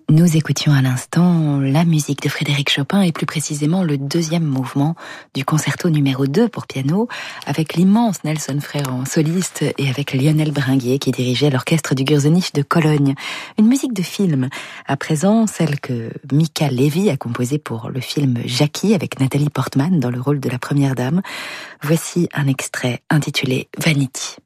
Nous écoutions à l'instant la musique de Frédéric Chopin et plus précisément le deuxième mouvement du concerto numéro 2 pour piano avec l'immense Nelson Freire soliste et avec Lionel Bringuier qui dirigeait l'orchestre du Gürzenich de Cologne. Une musique de film. À présent, celle que Mika Levy a composée pour le film Jackie avec Nathalie Portman dans le rôle de la première dame. Voici un extrait intitulé Vanity.